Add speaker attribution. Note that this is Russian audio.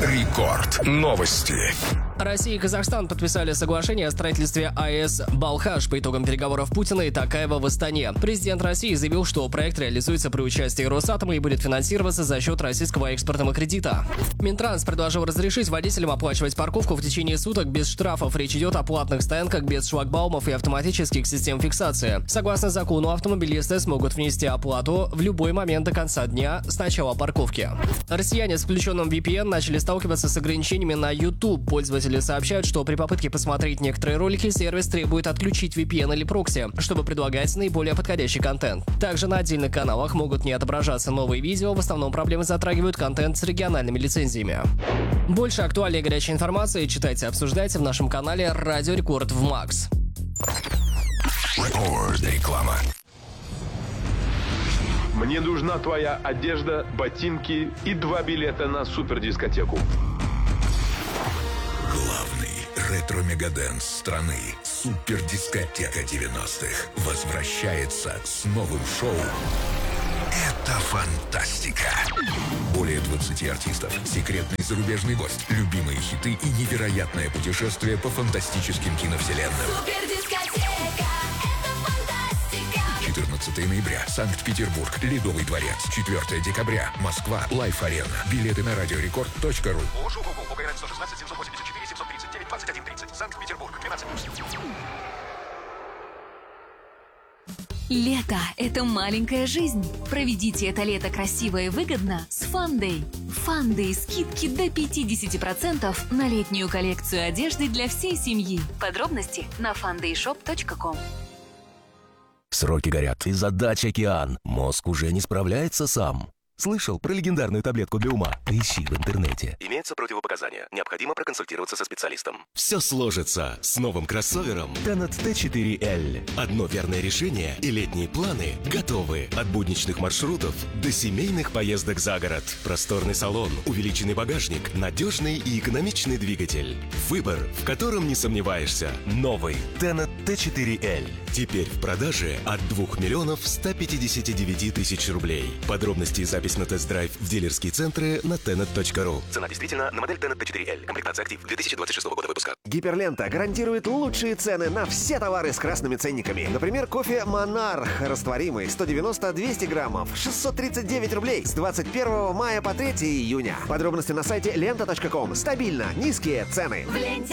Speaker 1: Рекорд. Новости.
Speaker 2: Россия и Казахстан подписали соглашение о строительстве АЭС «Балхаш» по итогам переговоров Путина и Токаева в Астане. Президент России заявил, что проект реализуется при участии Росатома и будет финансироваться за счет российского экспортного кредита. Минтранс предложил разрешить водителям оплачивать парковку в течение суток без штрафов. Речь идет о платных стоянках без шлагбаумов и автоматических систем фиксации. Согласно закону, автомобилисты смогут внести оплату в любой момент до конца дня с начала парковки. Россияне с включенным VPN начали сталкиваться с ограничениями на YouTube. Пользователи сообщают, что при попытке посмотреть некоторые ролики сервис требует отключить VPN или прокси, чтобы предлагать наиболее подходящий контент. Также на отдельных каналах могут не отображаться новые видео, в основном проблемы затрагивают контент с региональными лицензиями. Больше актуальной и горячей информации читайте и обсуждайте в нашем канале «Радио Рекорд» в Макс.
Speaker 1: Реклама.
Speaker 3: Мне нужна твоя одежда, ботинки и 2 билета на супердискотеку.
Speaker 1: Главный ретро-мегадэнс страны «Супердискотека 90-х» возвращается с новым шоу. Это фантастика! Более 20 артистов, секретный зарубежный гость, любимые хиты и невероятное путешествие по фантастическим киновселенным.
Speaker 4: Супердискотека, это фантастика!
Speaker 1: 14 ноября. Санкт-Петербург. Ледовый дворец. 4 декабря. Москва. Лайф-арена. Билеты на радиорекорд.ру.
Speaker 5: Украина 116 784 739 21 30. Санкт-Петербург. 12.
Speaker 6: Лето – это маленькая жизнь. Проведите это лето красиво и выгодно с Фандэй. Фандэй – скидки до 50% на летнюю коллекцию одежды для всей семьи. Подробности на fandayshop.com.
Speaker 7: Сроки горят, и задач океан. Мозг уже не справляется сам. Слышал про легендарную таблетку для ума? Ищи в интернете.
Speaker 8: Имеются противопоказания. Необходимо проконсультироваться со специалистом.
Speaker 7: Все сложится с новым кроссовером Tenet T4L. Одно верное решение, и летние планы готовы. От будничных маршрутов до семейных поездок за город. Просторный салон, увеличенный багажник, надежный и экономичный двигатель. Выбор, в котором не сомневаешься. Новый Tenet T4L. Теперь в продаже от 2 159 000 рублей. Подробности и запись на тест-драйв в дилерские центры на tenet.ru.
Speaker 8: Цена действительно на модель Tenet T4L. Комплектация «Актив» 2026 года выпуска.
Speaker 9: Гиперлента гарантирует лучшие цены на все товары с красными ценниками. Например, кофе «Монарх» растворимый 190-200 граммов 639 рублей с 21 мая по 3 июня. Подробности на сайте lenta.com. Стабильно низкие цены.